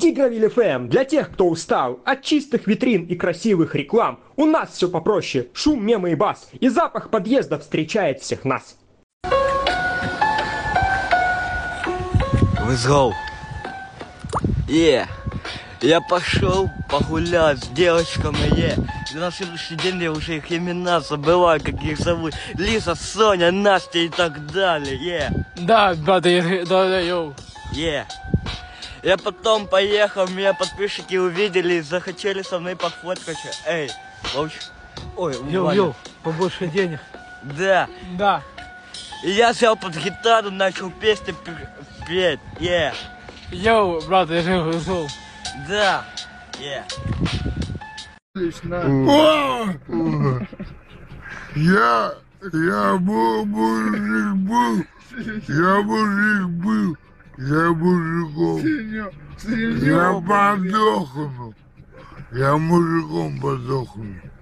Дигравиль ФМ для тех, кто устал от чистых витрин и красивых реклам. У нас все попроще. Шум, мемы и бас. И запах подъезда встречает всех нас. Let's go. Я пошел погулять с девочками, На следующий день я уже их имена забываю, как их зовут. Лиза, Соня, Настя и так далее, Да, брат, йоу. Я потом поехал, меня подписчики увидели и захотели со мной пофоткаться. Эй, ой, Йоу, побольше денег. Да. Да. И я сел под гитару, начал песни петь, Йоу, брат, я же ушел. Да, Я мужик был, я мужиком. Я подохну, я мужиком подохну.